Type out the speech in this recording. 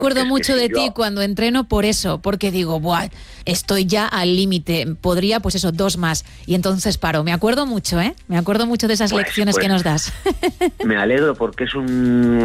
acuerdo mucho de ti cuando entreno por eso, porque digo, buah, estoy ya al límite, podría, pues eso, 2 más, y entonces paro. Me acuerdo mucho, me acuerdo mucho de esas lecciones que nos das. Me alegro porque es un